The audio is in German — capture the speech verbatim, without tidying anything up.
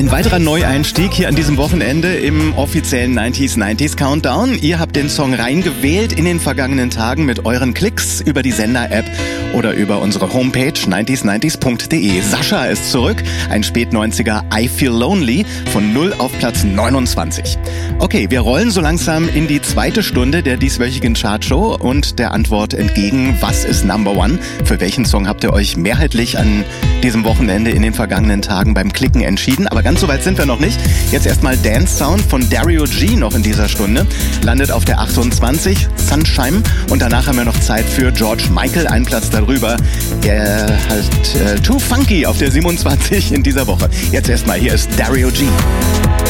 Ein weiterer Neueinstieg hier an diesem Wochenende im offiziellen neunziger neunzig Countdown. Ihr habt den Song reingewählt in den vergangenen Tagen mit euren Klicks über die Sender-App oder über unsere Homepage neunzig neunzig punkt de. Sascha ist zurück, ein Spätneunziger I Feel Lonely von null auf Platz neunundzwanzig. Okay, wir rollen so langsam in die zweite Stunde der dieswöchigen Chartshow und der Antwort entgegen, was ist Number One? Für welchen Song habt ihr euch mehrheitlich an diesem Wochenende in den vergangenen Tagen beim Klicken entschieden? Aber ganz so weit sind wir noch nicht. Jetzt erstmal Dance Sound von Dario G noch in dieser Stunde. Landet auf der achtundzwanzig, Sunshine. Und danach haben wir noch Zeit für George Michael, einen Platz darüber. Er hat äh, Too Funky auf der siebenundzwanzig in dieser Woche. Jetzt erstmal, hier ist Dario G.